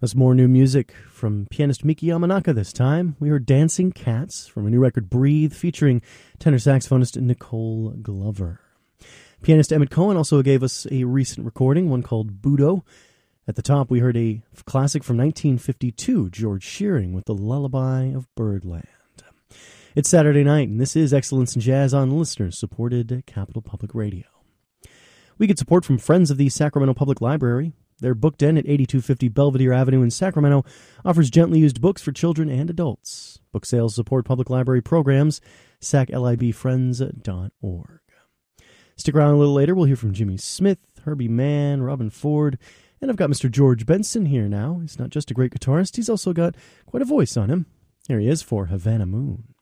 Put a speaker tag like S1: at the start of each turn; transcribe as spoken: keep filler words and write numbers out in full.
S1: That's more new music from pianist Miki Yamanaka this time. We heard Dancing Cats from a new record, Breathe, featuring tenor saxophonist Nicole Glover. Pianist Emmett Cohen also gave us a recent recording, one called Budo. At the top, we heard a classic from nineteen fifty-two, George Shearing with the Lullaby of Birdland. It's Saturday night, and this is Excellence in Jazz on listener-supported Capital Public Radio. We get support from Friends of the Sacramento Public Library. Their book den at eighty-two fifty Belvedere Avenue in Sacramento offers gently used books for children and adults. Book sales support public library programs, sac lib friends dot org. Stick around a little later. We'll hear from Jimmy Smith, Herbie Mann, Robin Ford, and I've got Mister George Benson here now. He's not just a great guitarist, he's also got quite a voice on him. Here he is for Havana Moon.